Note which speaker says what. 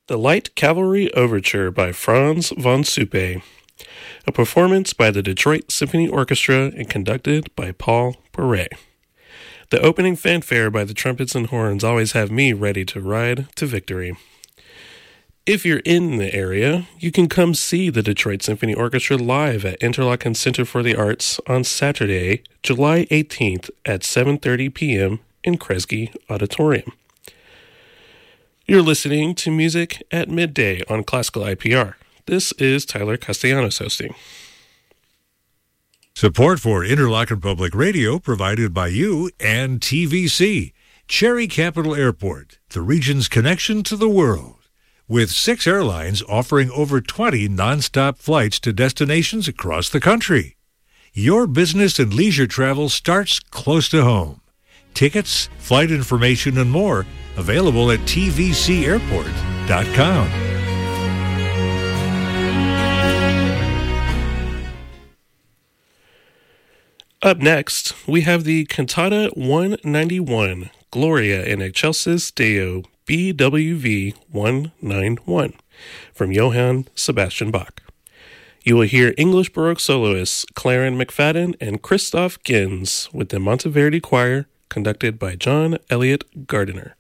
Speaker 1: The Light Cavalry Overture by Franz von Suppe, a performance by the Detroit Symphony Orchestra and conducted by Paul Bourret. The opening fanfare by the trumpets and horns always have me ready to ride to victory. If you're in the area, you can come see the Detroit Symphony Orchestra live at Interlochen Center for the Arts on Saturday, July 18th at 7:30 p.m. in Kresge Auditorium. You're listening to Music at Midday on Classical IPR. This is Tyler Castellanos hosting.
Speaker 2: Support for Interlochen Public Radio provided by you and TVC, Cherry Capital Airport, the region's connection to the world. With 6 airlines offering over 20 nonstop flights to destinations across the country. Your business and leisure travel starts close to home. Tickets, flight information, and more available at tvcairport.com.
Speaker 1: Up next, we have the Cantata 191, Gloria in Excelsis Deo, BWV 191, from Johann Sebastian Bach. You will hear English Baroque soloists Claren McFadden and Christoph Gins with the Monteverdi Choir, conducted by John Elliott Gardiner.